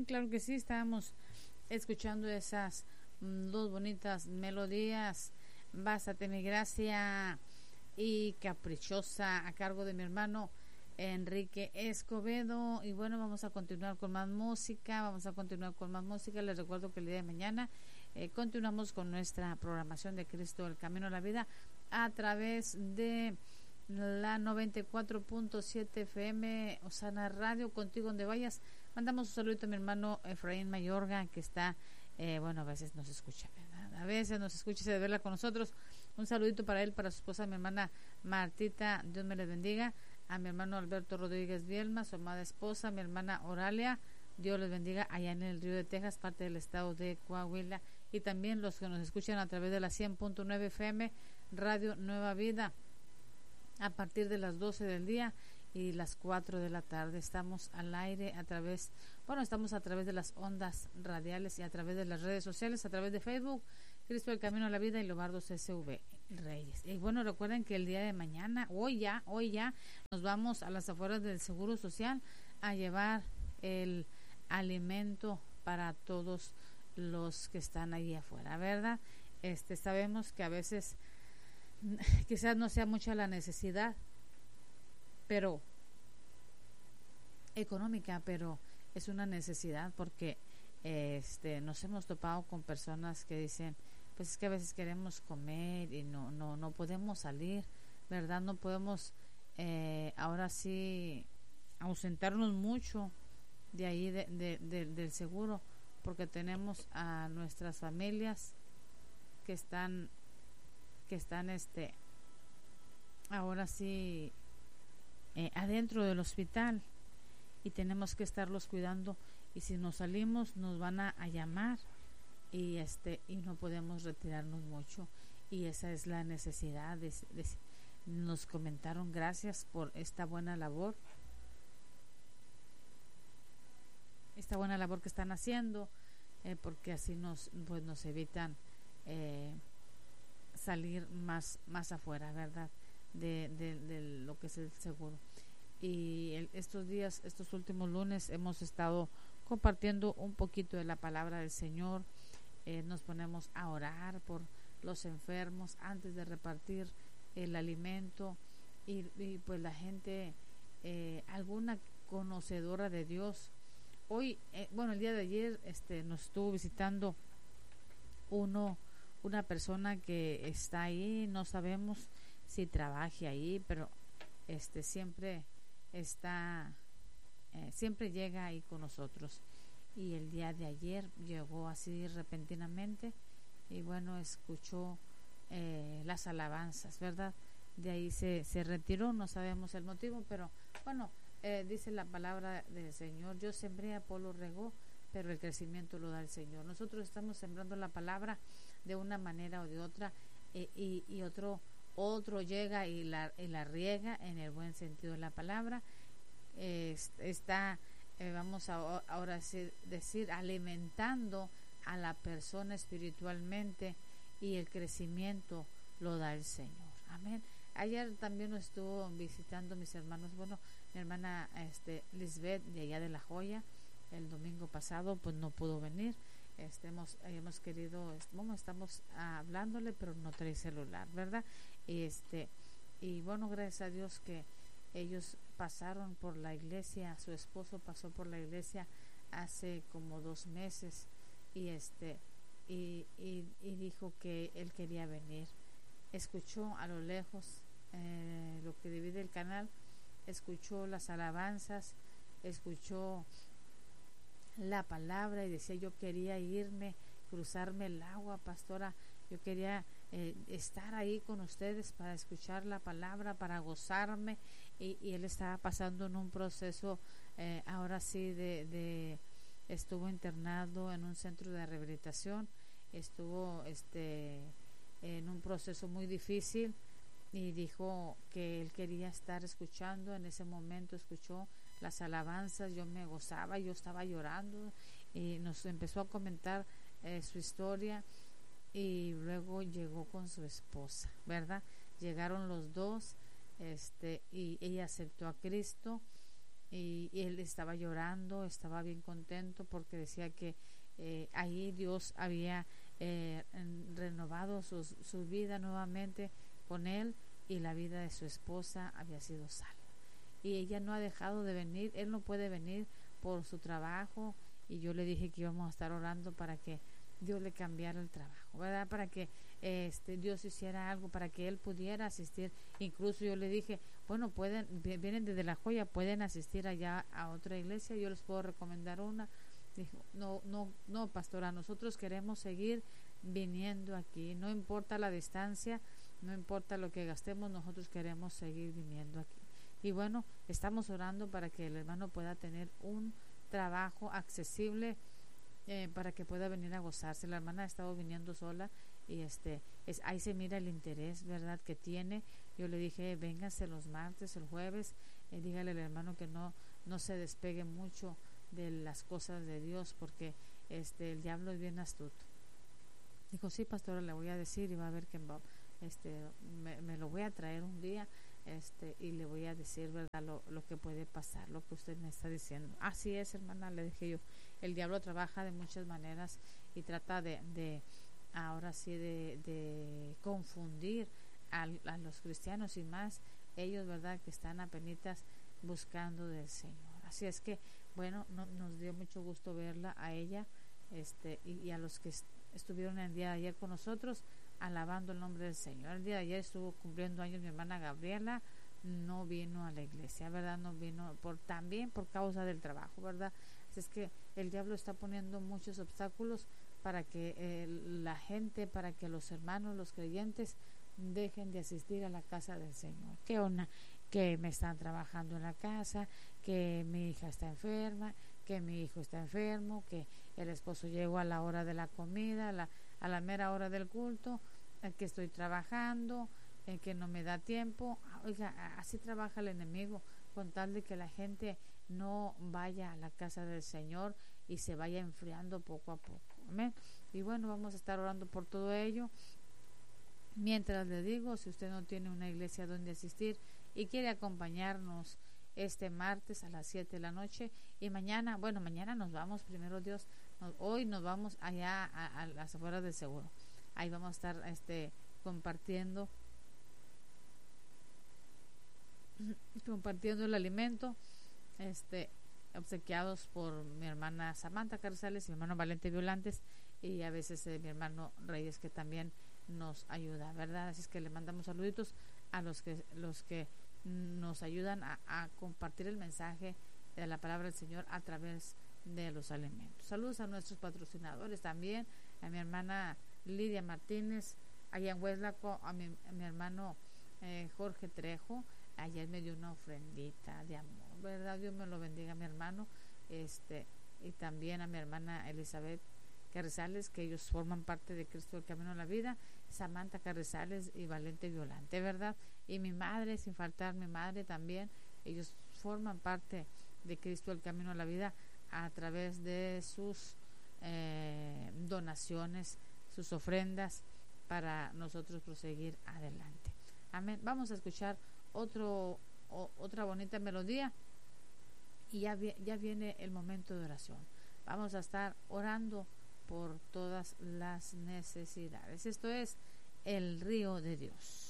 claro que sí, estábamos escuchando esas dos bonitas melodías, Bástate mi gracia y Caprichosa, a cargo de mi hermano Enrique Escobedo. Y bueno, vamos a continuar con más música, les recuerdo que el día de mañana continuamos con nuestra programación de Cristo, el Camino a la Vida, a través de la 94.7 FM Osana Radio, contigo donde vayas. Mandamos un saludito a mi hermano Efraín Mayorga, que está, a veces nos escucha, ¿verdad? A veces nos escucha y se verla con nosotros. Un saludito para él, para su esposa, mi hermana Martita, Dios me les bendiga. A mi hermano Alberto Rodríguez Bielma, su amada esposa, mi hermana Oralia, Dios les bendiga, allá en el Río de Texas, parte del estado de Coahuila. Y también los que nos escuchan a través de la 100.9 FM, Radio Nueva Vida, a partir de las 12 del día y las 4 de la tarde. Estamos al aire estamos a través de las ondas radiales y a través de las redes sociales, a través de Facebook, Cristo el Camino a la Vida y Lobardo CSV Reyes. Y bueno, recuerden que el día de mañana, hoy ya, nos vamos a las afueras del Seguro Social a llevar el alimento para todos los que están ahí afuera, ¿verdad? Sabemos que a veces quizás no sea mucha la necesidad, pero económica, pero es una necesidad porque nos hemos topado con personas que dicen, pues es que a veces queremos comer y no podemos salir, ¿verdad? No podemos ahora sí ausentarnos mucho de ahí del seguro, porque tenemos a nuestras familias que están ahora sí adentro del hospital y tenemos que estarlos cuidando, y si nos salimos nos van a llamar y no podemos retirarnos mucho, y esa es la necesidad nos comentaron, gracias por esta buena labor que están haciendo, porque así nos evitan salir más afuera, ¿verdad? De lo que es el seguro. Y estos últimos lunes hemos estado compartiendo un poquito de la palabra del Señor. Nos ponemos a orar por los enfermos antes de repartir el alimento, y pues la gente, alguna conocedora de Dios. Hoy, el día de ayer nos estuvo visitando una persona que está ahí, no sabemos si trabaje ahí, pero siempre llega ahí con nosotros. Y el día de ayer llegó así repentinamente y escuchó las alabanzas, ¿verdad? De ahí se retiró, no sabemos el motivo, pero dice la palabra del Señor: yo sembré, Apolo regó, pero el crecimiento lo da el Señor. Nosotros estamos sembrando la palabra de una manera o de otra, y otro llega y la riega en el buen sentido de la palabra. Vamos ahora decir, alimentando a la persona espiritualmente, y el crecimiento lo da el Señor. Amén. Ayer también nos estuvo visitando mis hermanos, mi hermana Lisbeth, de allá de La Joya. El domingo pasado pues no pudo venir. Hemos querido, estamos hablándole, pero no trae celular, ¿verdad? Y gracias a Dios que ellos pasaron por la iglesia, su esposo pasó por la iglesia hace como 2 meses, y dijo que él quería venir. Escuchó a lo lejos lo que divide el canal, escuchó las alabanzas, escuchó la palabra, y decía: yo quería irme, cruzarme el agua, pastora, yo quería estar ahí con ustedes para escuchar la palabra, para gozarme. Y él estaba pasando en un proceso, ahora sí, estuvo internado en un centro de rehabilitación, estuvo en un proceso muy difícil, y dijo que él quería estar escuchando. En ese momento escuchó las alabanzas, yo me gozaba, yo estaba llorando, y nos empezó a comentar su historia, y luego llegó con su esposa, ¿verdad? Llegaron los dos, y ella aceptó a Cristo, y él estaba llorando, estaba bien contento porque decía que ahí Dios había renovado su vida nuevamente con él, y la vida de su esposa había sido salva. Y ella no ha dejado de venir, él no puede venir por su trabajo, y yo le dije que íbamos a estar orando para que Dios le cambiara el trabajo, ¿verdad? Para que Dios hiciera algo, para que él pudiera asistir. Incluso yo le dije, bueno, vienen desde La Joya, pueden asistir allá a otra iglesia, yo les puedo recomendar una. Dijo, no, pastora, nosotros queremos seguir viniendo aquí, no importa la distancia, no importa lo que gastemos, nosotros queremos seguir viniendo aquí. Y bueno, estamos orando para que el hermano pueda tener un trabajo accesible, para que pueda venir a gozarse. La hermana ha estado viniendo sola y ahí se mira el interés, ¿verdad?, que tiene. Yo le dije, vénganse los martes, el jueves, dígale al hermano que no se despegue mucho de las cosas de Dios, porque el diablo es bien astuto. Dijo, sí, pastora, le voy a decir, y va a ver que me lo voy a traer un día, y le voy a decir, verdad, lo que puede pasar, lo que usted me está diciendo. Así es, hermana, le dije yo. El diablo trabaja de muchas maneras y trata de ahora sí de confundir a los cristianos, y más ellos, verdad, que están apenitas buscando del Señor. Así es que, bueno, nos dio mucho gusto verla a ella, y a los que estuvieron el día de ayer con nosotros alabando el nombre del Señor. El día de ayer estuvo cumpliendo años mi hermana Gabriela, no vino a la iglesia, ¿verdad? No vino también por causa del trabajo, ¿verdad? Así es que el diablo está poniendo muchos obstáculos para que la gente, para que los hermanos, los creyentes dejen de asistir a la casa del Señor. ¿Qué onda? Que me están trabajando en la casa, que mi hija está enferma, que mi hijo está enfermo, que el esposo llegó a la hora de la comida, a la mera hora del culto, que estoy trabajando, que no me da tiempo. Oiga, así trabaja el enemigo, con tal de que la gente no vaya a la casa del Señor y se vaya enfriando poco a poco. Amén. Y bueno, vamos a estar orando por todo ello. Mientras le digo, si usted no tiene una iglesia donde asistir y quiere acompañarnos este martes a las 7 de la noche, y mañana nos vamos, primero Dios, hoy nos vamos allá a las afueras del seguro. Ahí vamos a estar compartiendo el alimento, obsequiados por mi hermana Samantha Carrizales y mi hermano Valente Violantes, y a veces mi hermano Reyes, que también nos ayuda, ¿verdad? Así es que le mandamos saluditos a los que nos ayudan a compartir el mensaje de la palabra del Señor a través de los alimentos. Saludos a nuestros patrocinadores también, a mi hermana Lidia Martínez allá en Hueslaco, a mi hermano Jorge Trejo. Ayer me dio una ofrendita de amor, ¿verdad? Dios me lo bendiga, mi hermano, y también a mi hermana Elizabeth Carrizales, que ellos forman parte de Cristo el Camino a la Vida, Samantha Carrizales y Valente Violante, ¿verdad? Y mi madre, sin faltar mi madre también, ellos forman parte de Cristo el Camino a la Vida a través de sus donaciones, sus ofrendas, para nosotros proseguir adelante. Amén. Vamos a escuchar otra bonita melodía, y ya viene el momento de oración. Vamos a estar orando por todas las necesidades. Esto es el río de Dios.